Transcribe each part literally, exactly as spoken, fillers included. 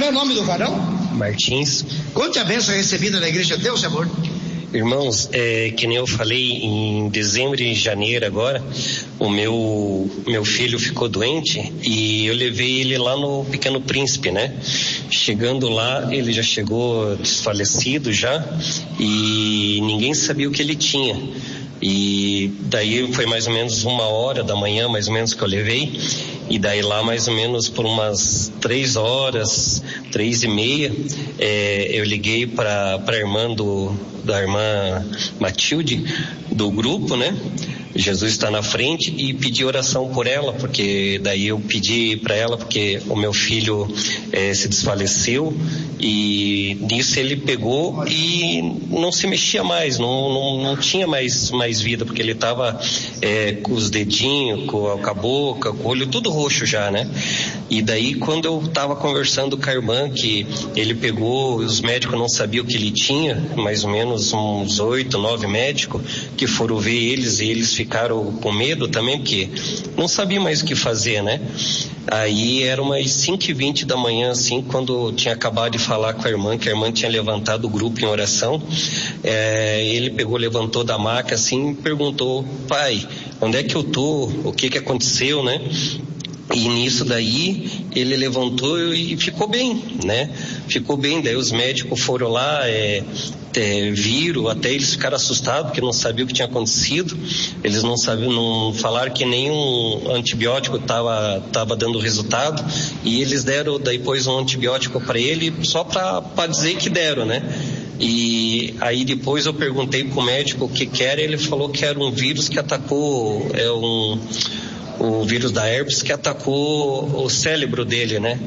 é o nome do varão? Martins. Conte a bênção recebida na igreja Deus é Amor. Irmãos, é, que nem eu falei, em dezembro e janeiro agora, o meu, meu filho ficou doente e eu levei ele lá no Pequeno Príncipe, né? Chegando lá, ele já chegou desfalecido já e ninguém sabia o que ele tinha. E daí foi mais ou menos uma hora da manhã, mais ou menos, que eu levei. E daí lá mais ou menos por umas três horas, três e meia, é, eu liguei para a irmã do, da irmã Matilde, do grupo, né? Jesus está na frente, e pedi oração por ela, porque daí eu pedi para ela, porque o meu filho é, se desfaleceu, e nisso ele pegou e não se mexia mais, não, não, não tinha mais, mais vida, porque ele estava é, com os dedinhos, com a, com a boca, com o olho tudo roxo já, né? E daí quando eu estava conversando com a irmã, que ele pegou, os médicos não sabiam o que ele tinha, mais ou menos uns oito, nove médicos que foram ver eles, e eles ficaram com medo também, porque não sabiam mais o que fazer, né? Aí era umas cinco e vinte da manhã, assim, quando eu tinha acabado de falar com a irmã, que a irmã tinha levantado o grupo em oração, é, ele pegou, levantou da maca, assim, e perguntou: pai, onde é que eu tô? O que que aconteceu, né? E nisso daí ele levantou e ficou bem, né? Ficou bem, daí os médicos foram lá, é, é, viram, até eles ficaram assustados porque não sabiam o que tinha acontecido. Eles não sabiam, não falaram que nenhum antibiótico estava tava dando resultado, e eles deram depois um antibiótico para ele só para dizer que deram, né? E aí depois eu perguntei pro médico o que que era, ele falou que era um vírus que atacou, é um o vírus da herpes, que atacou o cérebro dele, né?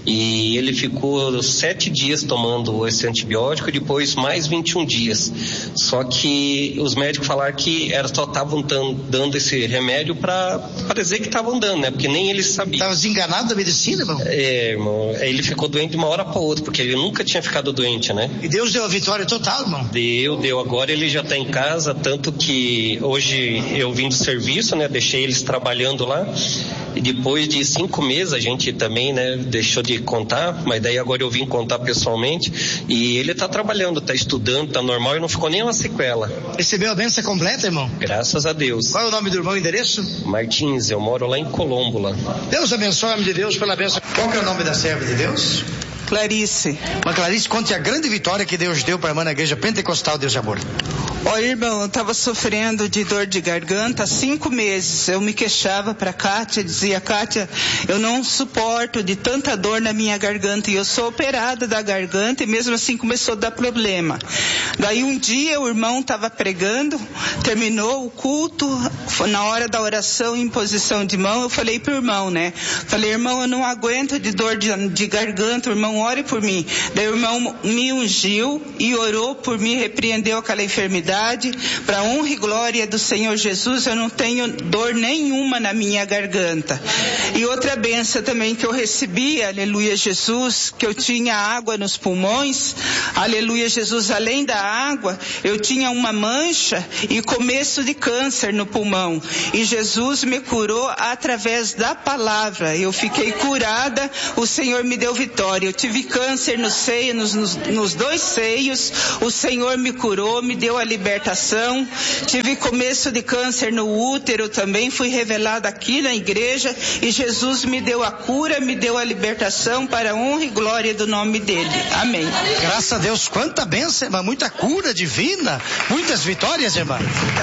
E ele ficou sete dias tomando esse antibiótico, e depois mais vinte e um dias. Só que os médicos falaram que era só estavam dando esse remédio para dizer que estavam dando, né? Porque nem eles sabiam. Estava desenganado da medicina, irmão? É, irmão. Ele ficou doente de uma hora para outra, porque ele nunca tinha ficado doente, né? E Deus deu a vitória total, irmão? Deu, deu. Agora ele já está em casa, tanto que hoje eu vim do serviço, né? Deixei eles trabalhando lá. E depois de cinco meses a gente também, né? Deixou de contar, mas daí agora eu vim contar pessoalmente, e ele está trabalhando, está estudando, está normal, e não ficou nem uma sequela. Recebeu a bênção completa, irmão? Graças a Deus. Qual é o nome do irmão e endereço? Martins, eu moro lá em Colombo, lá. Deus abençoe, nome de Deus, pela bênção. Qual que é o nome da serva de Deus? Clarice. Mas Clarice, conte a grande vitória que Deus deu para a irmã na igreja Pentecostal Deus de Amor. Ó, irmão, eu estava sofrendo de dor de garganta há cinco meses. Eu me queixava para Kátia, dizia: Kátia, eu não suporto de tanta dor na minha garganta, e eu sou operada da garganta, e mesmo assim começou a dar problema. Daí um dia o irmão estava pregando, terminou o culto, foi na hora da oração, em posição de mão, eu falei pro irmão, né? Falei: irmão, eu não aguento de dor de, de garganta, irmão, ore por mim. Daí o irmão me ungiu e orou por mim, repreendeu aquela enfermidade. Para honra e glória do Senhor Jesus, eu não tenho dor nenhuma na minha garganta. E outra benção também que eu recebi, aleluia Jesus, que eu tinha água nos pulmões, aleluia Jesus, além da água, eu tinha uma mancha e começo de câncer no pulmão. E Jesus me curou através da palavra. Eu fiquei curada, o Senhor me deu vitória. Eu tive câncer no seio, nos, nos, nos dois seios, o Senhor me curou, me deu a libertação. Tive começo de câncer no útero também, fui revelada aqui na igreja, e Jesus me deu a cura, me deu a libertação, para a honra e glória do nome dele. Amém. Graças a Deus, quanta bênção, irmã, muita cura divina, muitas vitórias, irmã.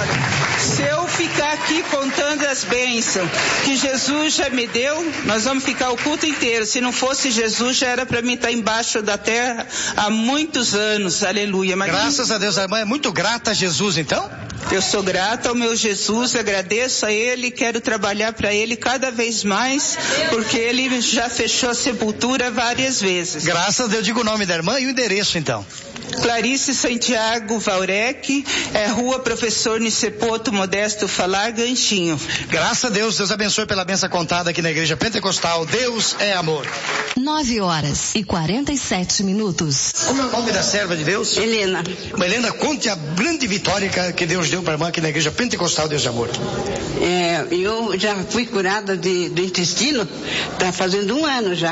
Se eu ficar aqui contando as bênçãos que Jesus já me deu, nós vamos ficar o culto inteiro. Se não fosse Jesus, já era para mim estar embaixo da terra há muitos anos, aleluia. Mas graças a Deus, a irmã é muito grata a Jesus, então? Eu sou grata ao meu Jesus, agradeço a Ele, quero trabalhar para Ele cada vez mais, porque Ele já fechou a sepultura várias vezes. Graças a Deus, diga o nome da irmã e o endereço, então. Clarice Santiago Vaurec, é Rua Professor Nicepoto Modesto Falar, Ganchinho. Graças a Deus, Deus abençoe pela bênção contada aqui na Igreja Pentecostal. Deus é amor. Nove horas e quarenta e sete minutos. Como é o nome da serva de Deus? Helena. Helena, conte a grande vitória que Deus deu para a irmã aqui na Igreja Pentecostal Deus de Amor. É, eu já fui curada de, do intestino, está fazendo um ano já.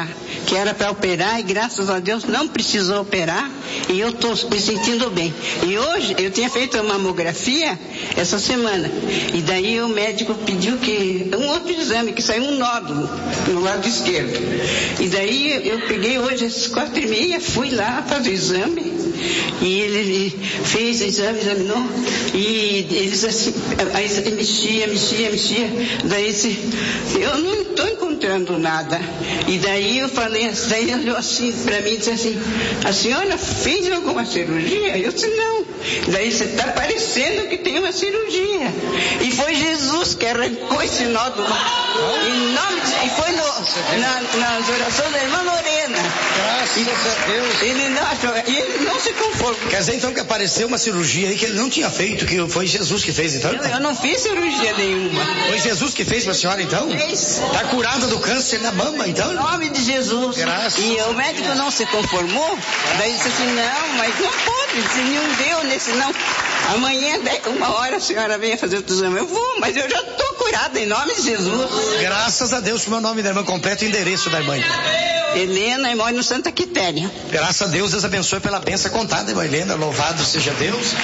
que era para operar e graças a Deus não precisou operar e eu estou me sentindo bem. E hoje eu tinha feito uma mamografia essa semana e daí o médico pediu que um outro exame, que saiu um nódulo no lado esquerdo. E daí eu peguei hoje às quatro e meia, fui lá fazer o exame e ele fez o exame, examinou e eles assim, aí mexia, mexia, mexia, daí disse, eu não estou encontrando nada. E daí eu falei, daí ele olhou assim para mim e disse assim, a senhora fez alguma cirurgia? Eu disse, não. Daí você está parecendo que tem uma cirurgia. E foi Jesus que arrancou esse nódulo. Em nome de, e foi no, na, nas orações da irmã Lorena. Graças e, a Deus. Ele não, achou, ele não se conformou. Quer dizer então que apareceu uma cirurgia aí que ele não tinha feito, que foi Jesus que fez então? Eu, eu não fiz cirurgia nenhuma. Foi Jesus que fez para a senhora então? Fez. Está curada do câncer na mama então? Em nome de Jesus. Graças. E o médico não se conformou, daí disse assim, não, mas não pode, se não deu nesse não. Amanhã, uma hora a senhora venha fazer o exame. Eu vou, mas eu já estou curada em nome de Jesus. Graças a Deus, o meu nome da irmã completo e endereço da irmã. Helena e mora no Santa Quitéria. Graças a Deus, Deus abençoe pela bênção contada, irmã Helena. Louvado seja Deus.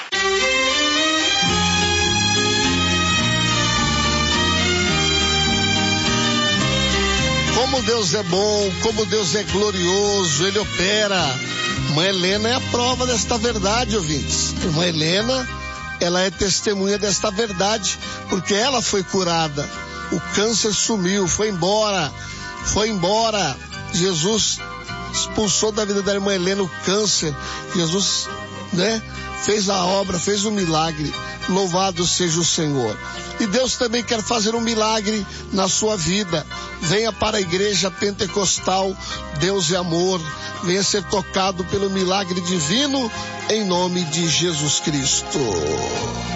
Como Deus é bom, como Deus é glorioso, Ele opera. Irmã Helena é a prova desta verdade, ouvintes. Irmã Helena, ela é testemunha desta verdade, porque ela foi curada. O câncer sumiu, foi embora, foi embora. Jesus expulsou da vida da irmã Helena o câncer. Jesus, né, fez a obra, fez o milagre. Louvado seja o Senhor. E Deus também quer fazer um milagre na sua vida. Venha para a igreja pentecostal Deus é Amor. Venha ser tocado pelo milagre divino em nome de Jesus Cristo.